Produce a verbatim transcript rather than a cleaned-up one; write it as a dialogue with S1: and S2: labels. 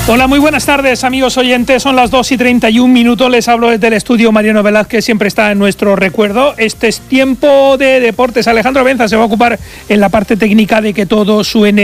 S1: Hola, muy buenas tardes, amigos oyentes. Son las dos y treinta y un minutos. Les hablo desde el estudio. Mariano Velázquez siempre está en nuestro recuerdo. Este es tiempo de deportes. Alejandro Benza se va a ocupar en la parte técnica de que todo suene